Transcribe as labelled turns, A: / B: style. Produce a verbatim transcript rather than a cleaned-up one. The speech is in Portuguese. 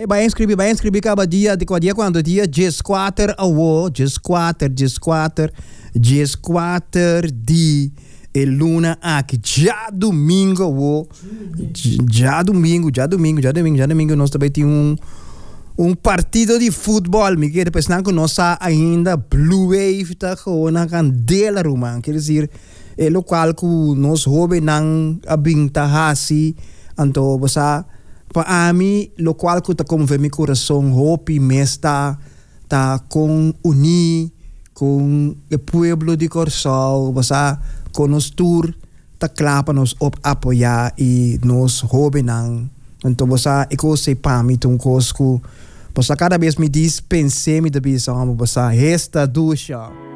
A: Vai inscrever, vai inscrever cada dia, de cada dia quando dia, dias quatro a o, dias quatro, dias quatro, dias quatro de e luna aqui, já domingo, o, já domingo, já domingo, já domingo, já domingo, nós também temos um um partido de futebol, me quer pensar que nós ainda Blue Wave tá com na candela rumang, quer dizer, é local que nós jovens não abinta hasi, então basta para mim local que tá com meu coração, hope mesta tá com uni com o pueblo de Corsol, basta com nos tour tá clapa nos op apoiar e nós jovens não, então basta eu sei para mim um coisa que basta cada vez me diz pensei me da bisa, basta esta ducha.